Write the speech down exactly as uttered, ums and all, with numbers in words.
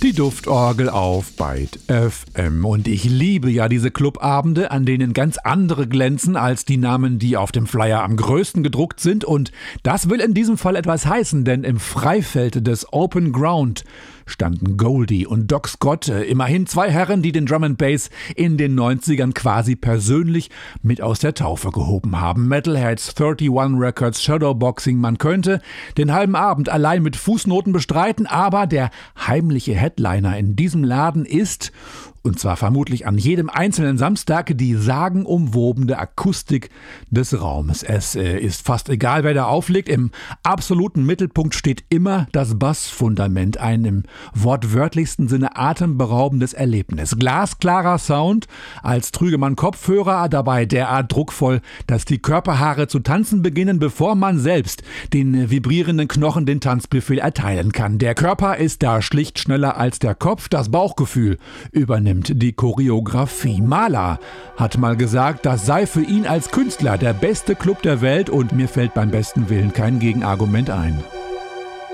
Die Duftorgel auf Byte F M. Und ich liebe ja diese Clubabende, an denen ganz andere glänzen als die Namen, die auf dem Flyer am größten gedruckt sind. Und das will in diesem Fall etwas heißen, denn im Freifeld des Open Ground standen Goldie und Doc Scott, immerhin zwei Herren, die den Drum and Bass in den neunzigern quasi persönlich mit aus der Taufe gehoben haben. Metalheads, einunddreißig Records, Shadowboxing, man könnte den halben Abend allein mit Fußnoten bestreiten, aber der heimliche Headliner in diesem Laden ist, und zwar vermutlich an jedem einzelnen Samstag, die sagenumwobene Akustik des Raumes. Es äh, ist fast egal, wer da auflegt. Im absoluten Mittelpunkt steht immer das Bassfundament, ein im wortwörtlichsten Sinne atemberaubendes Erlebnis. Glasklarer Sound als trüge man Kopfhörer, dabei derart druckvoll, dass die Körperhaare zu tanzen beginnen, bevor man selbst den vibrierenden Knochen den Tanzbefehl erteilen kann. Der Körper ist da schlicht schneller als der Kopf, das Bauchgefühl übernimmt die Choreografie. Mahler hat mal gesagt, das sei für ihn als Künstler der beste Club der Welt, und mir fällt beim besten Willen kein Gegenargument ein.